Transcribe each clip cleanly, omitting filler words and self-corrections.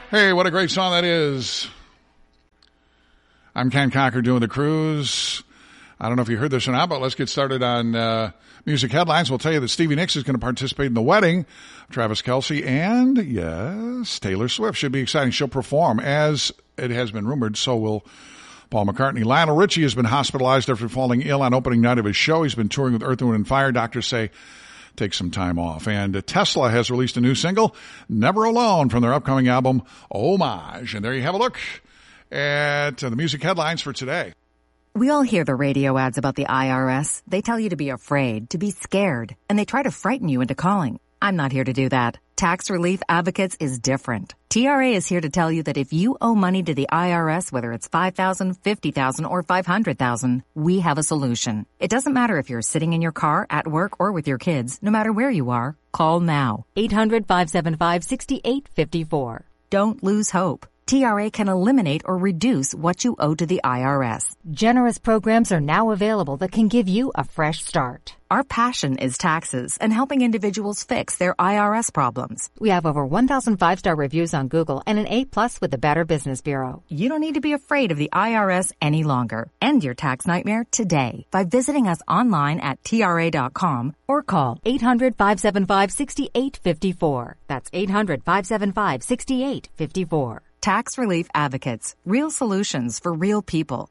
Hey, what a great song that is. I'm Ken Cocker doing the cruise. I don't know if you heard this or not, but let's get started on music headlines. We'll tell you that Stevie Nicks is going to participate in the wedding of Travis Kelce, and yes, Taylor Swift. Should be exciting. She'll perform. As it has been rumored, so will Paul McCartney. Lionel Richie has been hospitalized after falling ill on opening night of his show. He's been touring with Earth, Wind & Fire. Doctors say take some time off. And Tesla has released a new single, Never Alone, from their upcoming album, Homage. And there you have a look at the music headlines for today. We all hear the radio ads about the IRS. They tell you to be afraid, to be scared, and they try to frighten you into calling. I'm not here to do that. Tax Relief Advocates is different. TRA is here to tell you that if you owe money to the IRS, whether it's $5,000, $50,000, or $500,000, we have a solution. It doesn't matter if you're sitting in your car, at work, or with your kids. No matter where you are, call now. 800-575-6854. Don't lose hope. TRA can eliminate or reduce what you owe to the IRS. Generous programs are now available that can give you a fresh start. Our passion is taxes and helping individuals fix their IRS problems. We have over 1,000 5-star reviews on Google and an A+ with the Better Business Bureau. You don't need to be afraid of the IRS any longer. End your tax nightmare today by visiting us online at TRA.com or call 800-575-6854. That's 800-575-6854. Tax Relief Advocates. Real solutions for real people.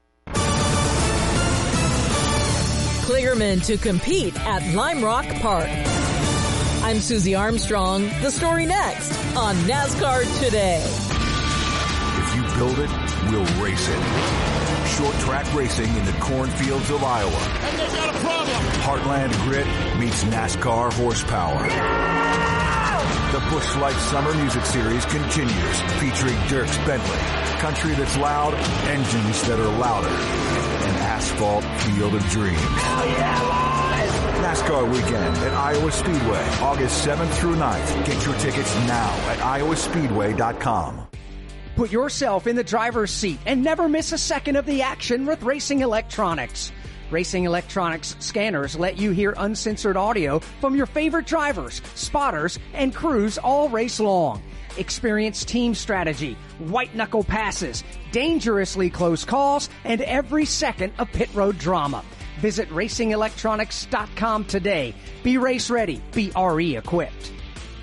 Kligerman to compete at Lime Rock Park. I'm Susie Armstrong. The story next on NASCAR Today. If you build it, we'll race it. Short track racing in the cornfields of Iowa. And they've got a problem. Heartland grit meets NASCAR horsepower. The Busch Light Summer Music Series continues, featuring Dierks Bentley, country that's loud, engines that are louder, an asphalt field of dreams. Hell yeah, boys! NASCAR Weekend at Iowa Speedway, August 7th through 9th. Get your tickets now at iowaspeedway.com. Put yourself in the driver's seat and never miss a second of the action with Racing Electronics. Racing Electronics scanners let you hear uncensored audio from your favorite drivers, spotters, and crews all race long. Experience team strategy, white-knuckle passes, dangerously close calls, and every second of pit road drama. Visit RacingElectronics.com today. Be race ready. Be RE equipped.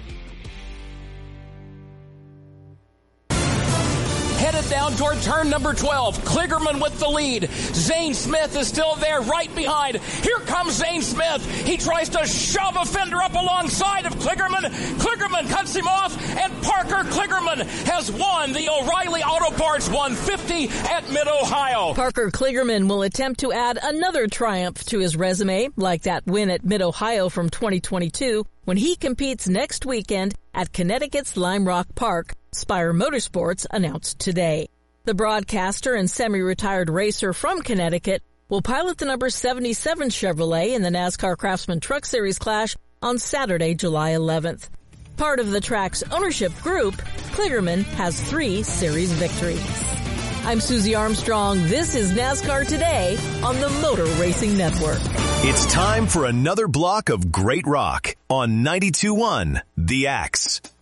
Headed down toward turn number 12. Kligerman with the lead. Zane Smith is still there right behind. Here comes Zane Smith. He tries to shove a fender up alongside of Kligerman. Kligerman cuts him off, and Parker Kligerman has won the O'Reilly Auto Parts 150 at Mid-Ohio. Parker Kligerman will attempt to add another triumph to his resume, like that win at Mid-Ohio from 2022, when he competes next weekend at Connecticut's Lime Rock Park, Spire Motorsports announced today. The broadcaster and semi-retired racer from Connecticut will pilot the number 77 Chevrolet in the NASCAR Craftsman Truck Series Clash on Saturday, July 11th. Part of the track's ownership group, Kligerman has 3 series victories. I'm Susie Armstrong. This is NASCAR Today on the Motor Racing Network. It's time for another block of great rock on 92.1 The Axe.